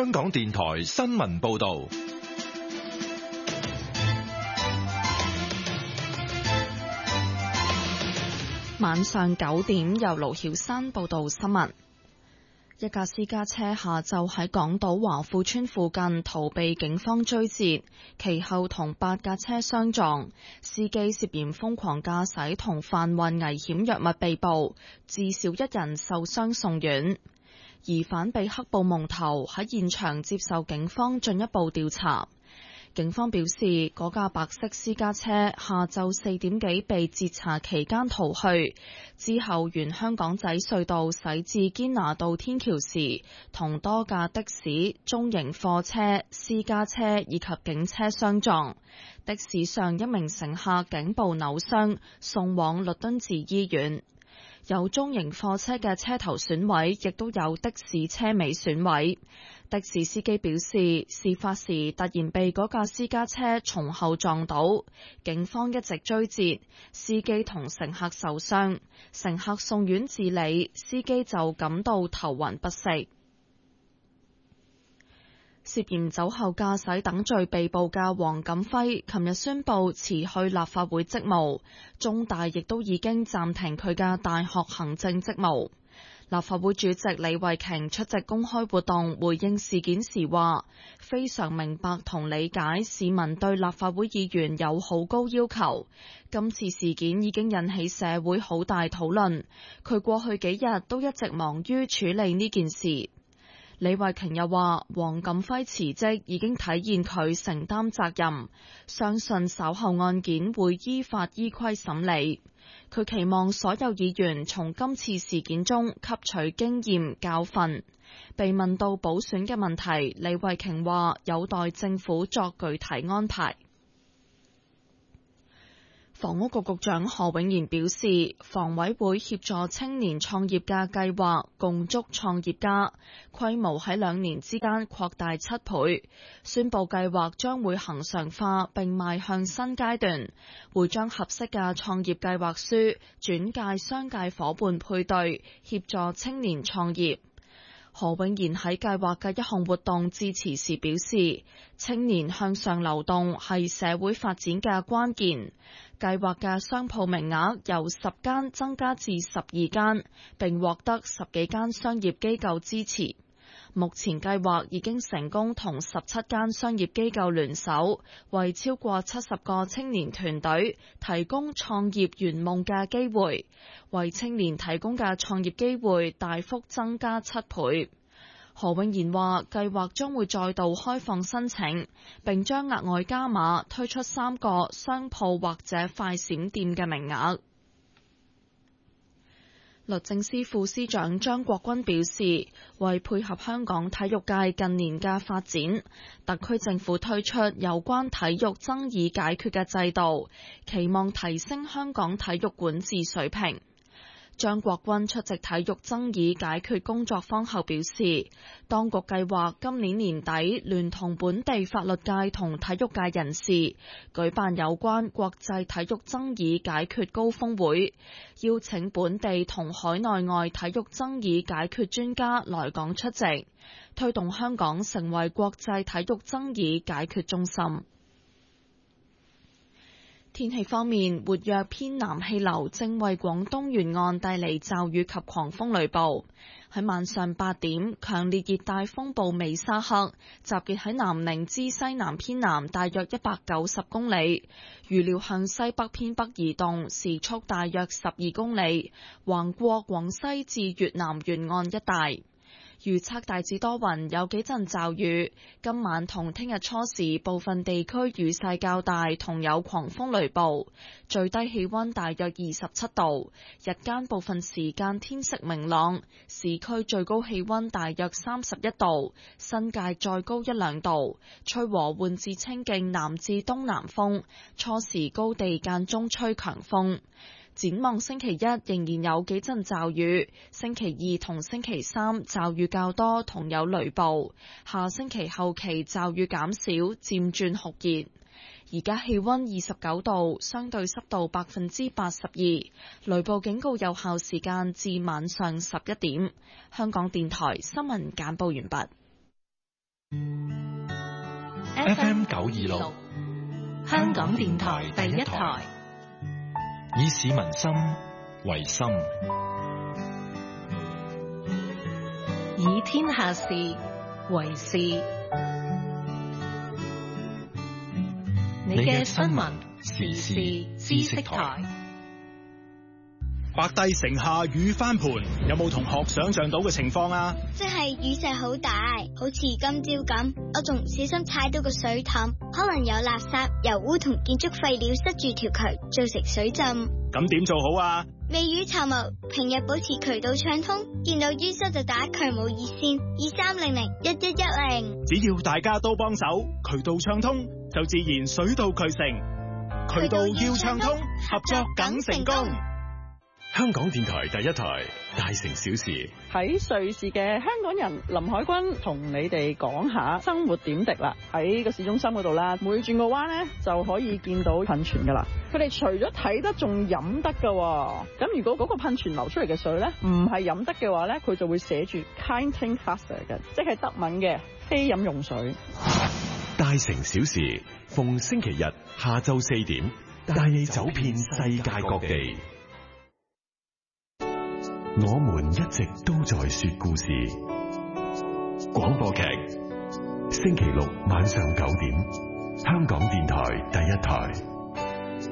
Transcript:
香港電台新聞報道。 晚上9點，由盧曉珊報道新聞。一架私家車下晝喺港島華富邨附近逃避警方追截，其後同8架車相撞，司機涉嫌瘋狂駕駛同販運危險藥物被捕，至少1人受傷送院。疑犯被黑布蒙頭，喺現場接受警方進一步調查。警方表示，嗰架白色私家車下晝4點幾被截查期間逃去，之後沿香港仔隧道駛至堅拿道天橋時，同多架的士、中型貨車、私家車以及警車相撞。的士上一名乘客頸部扭傷，送往律敦治醫院。有中型貨車嘅車頭損毀，亦都有的士車尾損毀。的士司機表示，事發時突然被嗰架私家車從後撞倒，警方一直追截，司機同乘客受傷，乘客送院治理，司機就感到頭暈不適。涉嫌酒後駕駛等罪被捕嘅黃錦輝，琴日宣布辭去立法會職務，中大亦都已經暫停佢嘅大學行政職務。立法會主席李慧瓊出席公開活動回應事件時話，非常明白同理解市民對立法會議員有好高要求，今次事件已經引起社會好大討論，佢過去幾日都一直忙於處理呢件事。李慧瓊又話，黃錦輝辭職已經體現佢承擔責任，相信稍後案件會依法依規審理。佢期望所有議員從今次事件中吸取經驗教訓。被問到補選嘅問題，李慧瓊話有待政府作具體安排。房屋局局長何永賢表示，房委會協助青年創業嘅計劃共築創業家，規模喺2年之間擴大7倍，宣布計劃將會恆常化並邁向新階段，會將合適嘅創業計劃書轉介商界夥伴配對，協助青年創業。何永賢喺計劃嘅一項活動致辭時表示，青年向上流動係社會發展嘅關鍵。計劃嘅商鋪名額由10間增加至12間，並獲得10幾間商業機構支持。目前計劃已經成功同17間商業機構聯手，為超過70個青年團隊提供創業圓夢嘅機會，為青年提供嘅創業機會大幅增加7倍。何永賢話，計劃將會再度開放申請，並將額外加碼推出3個商鋪或者快閃店嘅名額。律政司副司長張國鈞表示，為配合香港體育界近年嘅發展，特區政府推出有關體育爭議解決嘅制度，期望提升香港體育管治水平。張國鈞出席體育爭議解決工作坊後表示，當局計劃今年年底聯同本地法律界同體育界人士舉辦有關國際體育爭議解決高峰會，邀請本地同海內外體育爭議解決專家來港出席，推動香港成為國際體育爭議解決中心。天氣方面，活躍偏南氣流正為廣東沿岸帶嚟驟雨及狂風雷暴。喺晚上8點，強烈熱帶風暴美沙克集結喺南寧之西南偏南大約190公里，預料向西北偏北移動，時速大約12公里，橫過廣西至越南沿岸一帶。預測大致多雲，有幾陣驟雨。今晚同聽日初時，部分地區雨勢較大，同有狂風雷暴。最低氣溫大約27度，日間部分時間天色明朗。市區最高氣溫大約31度，新界再高1-2度。吹和緩至清勁南至東南風，初時高地間中吹強風。展望星期一仍然有幾陣驟雨，星期2同星期3驟雨較多同有雷暴，下星期後期驟雨減少，漸轉酷熱。而家氣溫29度，相對濕度82%，雷暴警告有效時間至晚上11點。香港電台新聞簡報完畢。 FM 926， 香港電台第一台， 以市民心為心， 以天下事為事。你嘅新聞時事知識台。 白帝城下雨翻盤，有冇同學想象到嘅情況啊？ 即係雨勢好大，好似今朝咁，我仲唔小心踩到個水凼，可能有垃圾、油污同建築廢料塞住條渠，造成水浸。 咁點做好啊？ 未雨綢繆，平日保持渠道暢通，見到淤塞就打渠務熱線23001110。 只要大家都幫手，渠道暢通就自然水到渠成。渠道要暢通，合作梗成功。 香港電台第一台，大城小事。 喺瑞士嘅香港人林海軍同你哋講下生活點滴啦。喺個市中心嗰度啦，每轉個彎呢就可以見到噴泉噶啦。佢哋除咗睇得，仲飲得噶。咁如果嗰個噴泉流出嚟嘅水呢，唔係飲得嘅話呢，佢就會寫住 Kein Wasser 嘅，即係德文嘅非飲用水。 大城小事，逢星期日下晝4點，帶你走遍世界各地。我們一直都在說故事。廣播劇，星期六晚上9點，香港電台第一台。